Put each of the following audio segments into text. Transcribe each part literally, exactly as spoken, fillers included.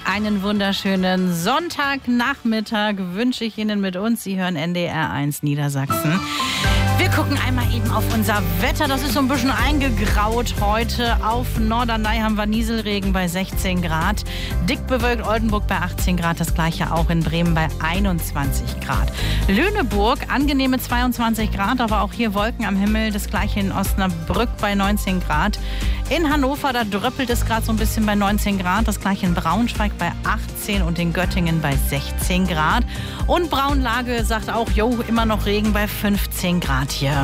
Einen wunderschönen Sonntagnachmittag wünsche ich Ihnen mit uns. Sie hören N D R eins Niedersachsen. Wir gucken einmal eben auf unser Wetter. Das ist so ein bisschen eingegraut heute. Auf Norderney haben wir Nieselregen bei sechzehn Grad. Dick bewölkt Oldenburg bei achtzehn Grad. Das gleiche auch in Bremen bei einundzwanzig Grad. Lüneburg angenehme zweiundzwanzig Grad, aber auch hier Wolken am Himmel. Das gleiche in Osnabrück bei neunzehn Grad. In Hannover, da dröppelt es gerade so ein bisschen bei neunzehn Grad. Das gleiche in Braunschweig bei achtzehn und in Göttingen bei sechzehn Grad. Und Braunlage sagt auch, jo, immer noch Regen bei fünfzehn Grad hier.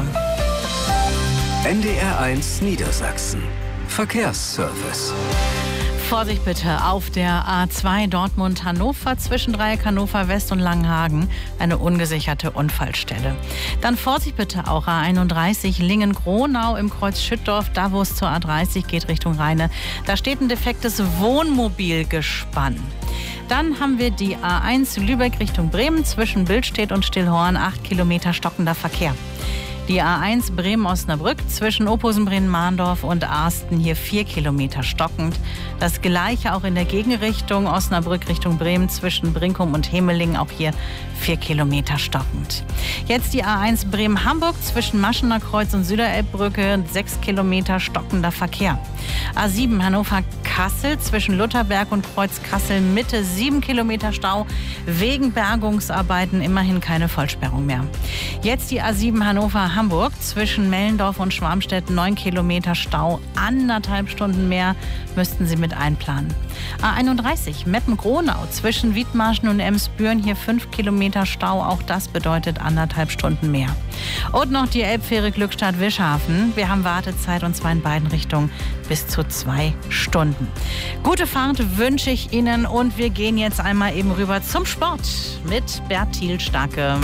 N D R eins Niedersachsen. Verkehrsservice. Vorsicht bitte auf der A zwei Dortmund-Hannover zwischen Dreieck Hannover West und Langenhagen. Eine ungesicherte Unfallstelle. Dann Vorsicht bitte auch A einunddreißig Lingen-Gronau im Kreuz Schüttdorf, da wo es zur A dreißig geht Richtung Rheine. Da steht ein defektes Wohnmobilgespann. Dann haben wir die A eins Lübeck Richtung Bremen zwischen Billstedt und Stillhorn, acht Kilometer stockender Verkehr. Die A eins Bremen-Osnabrück zwischen Ophusen-Bremen-Mahndorf und Arsten, hier vier Kilometer stockend. Das gleiche auch in der Gegenrichtung Osnabrück Richtung Bremen zwischen Brinkum und Hemeling, auch hier vier Kilometer stockend. Jetzt die A eins Bremen-Hamburg zwischen Maschener Kreuz und Süderelbbrücke, sechs Kilometer stockender Verkehr. A sieben Hannover-Kassel zwischen Lutherberg und Kreuz Kassel-Mitte, sieben Kilometer Stau. Wegen Bergungsarbeiten immerhin keine Vollsperrung mehr. Jetzt die A sieben Hannover-Hamburg zwischen Mellendorf und Schwarmstedt, neun Kilometer Stau, anderthalb Stunden mehr müssten Sie mit einplanen. A einunddreißig Meppen-Gronau zwischen Wiedmarschen und Emsbüren, hier fünf Kilometer Stau, auch das bedeutet anderthalb Stunden mehr. Und noch die Elbfähre Glückstadt-Wischhafen. Wir haben Wartezeit und zwar in beiden Richtungen bis zu zwei Stunden. Gute Fahrt wünsche ich Ihnen und wir gehen jetzt einmal eben rüber zum Sport mit Bertil Starke.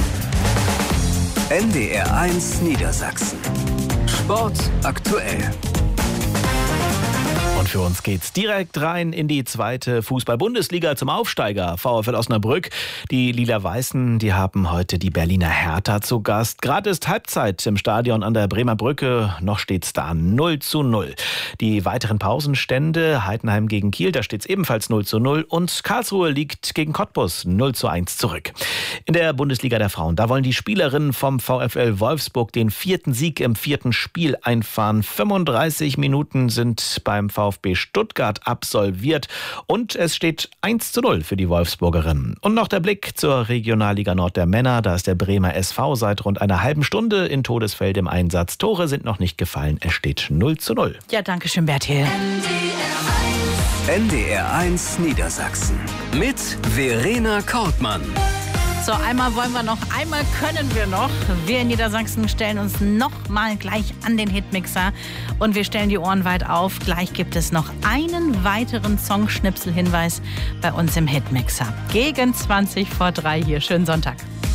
N D R eins Niedersachsen. Sport aktuell. Und für uns geht's direkt rein in die zweite Fußball-Bundesliga zum Aufsteiger VfL Osnabrück. Die Lila-Weißen, die haben heute die Berliner Hertha zu Gast. Gerade ist Halbzeit im Stadion an der Bremer Brücke. Noch steht's da null zu null. Die weiteren Pausenstände: Heidenheim gegen Kiel, da steht's ebenfalls null zu null. Und Karlsruhe liegt gegen Cottbus null zu eins zurück. In der Bundesliga der Frauen, da wollen die Spielerinnen vom VfL Wolfsburg den vierten Sieg im vierten Spiel einfahren. fünfunddreißig Minuten sind beim VfB Stuttgart absolviert und es steht eins zu null für die Wolfsburgerinnen. Und noch der Blick zur Regionalliga Nord der Männer. Da ist der Bremer S V seit rund einer halben Stunde in Todesfeld im Einsatz. Tore sind noch nicht gefallen. Es steht null zu null. Ja, danke schön, Bertil. N D R eins Niedersachsen mit Verena Kortmann. So, einmal wollen wir noch, einmal können wir noch. Wir in Niedersachsen stellen uns noch mal gleich an den Hitmixer und wir stellen die Ohren weit auf. Gleich gibt es noch einen weiteren Songschnipsel-Hinweis bei uns im Hitmixer. Gegen zwanzig vor drei hier. Schönen Sonntag.